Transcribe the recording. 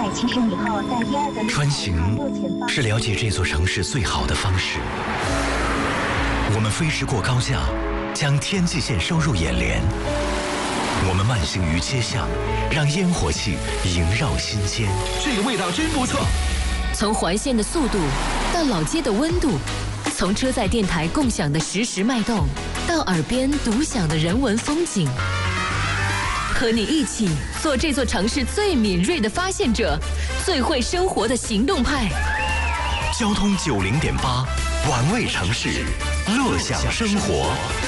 170米后，在第二个穿行是了解这座城市最好的方式。我们飞驰过高架，将天际线收入眼帘。我们慢行于街巷，让烟火气萦绕心间。 这个味道真不错。 从环线的速度到老街的温度，从车载电台共享的实时脉动，到耳边独享的人文风景，和你一起做这座城市最敏锐的发现者，最会生活的行动派。 交通90.8，玩味城市，乐享生活。